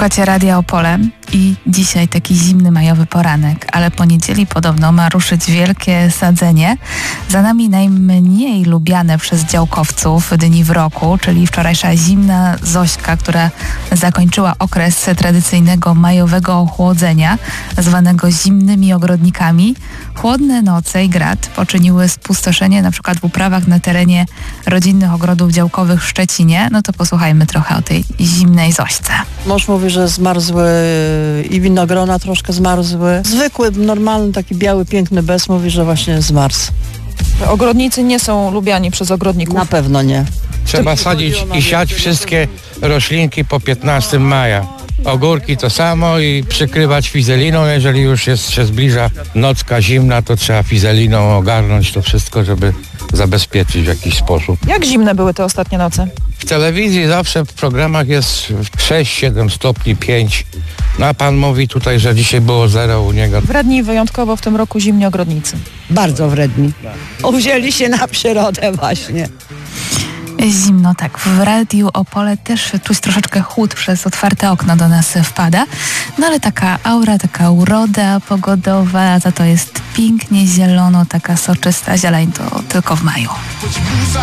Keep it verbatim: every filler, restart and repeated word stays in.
Słuchacie Radia Opole i dzisiaj taki zimny majowy poranek, ale po niedzieli podobno ma ruszyć wielkie sadzenie. Za nami najmniej lubiane przez działkowców dni w roku, czyli wczorajsza zimna Zośka, która zakończyła okres tradycyjnego majowego ochłodzenia, zwanego zimnymi ogrodnikami. Chłodne noce i grad poczyniły spustoszenie na przykład w uprawach na terenie rodzinnych ogrodów działkowych w Szczecinie. No to posłuchajmy trochę o tej zimnej Zośce. Mąż mówi, że zmarzły i winogrona troszkę zmarzły. Zwykły, normalny, taki biały, piękny bez mówi, że właśnie zmarzł. Ogrodnicy nie są lubiani przez ogrodników. Na pewno nie. Trzeba sadzić i siać wszystkie roślinki po piętnastego maja. Ogórki to samo i przykrywać fizeliną, jeżeli już jest, się zbliża nocka zimna, to trzeba fizeliną ogarnąć to wszystko, żeby zabezpieczyć w jakiś sposób. Jak zimne były te ostatnie noce? W telewizji zawsze w programach jest sześć siedem stopni, pięć. No a pan mówi tutaj, że dzisiaj było zero u niego. Wredni wyjątkowo w tym roku zimni ogrodnicy. Bardzo wredni. Uwzięli się na przyrodę właśnie. Zimno, tak. W Radiu Opole też czuć troszeczkę chłód, przez otwarte okno do nas wpada. No ale taka aura, taka uroda pogodowa, za to jest pięknie zielono, taka soczysta zieleń, to tylko w maju.